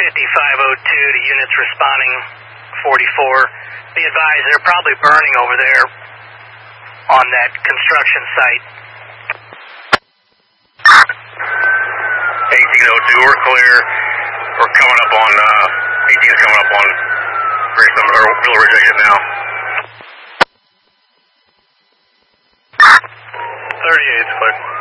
5502 to units responding 44. Be advised, they're probably burning over there on that construction site. 1802, we're clear. We're coming up on, 18's coming up on Middle Ridge exit now. 38's clear.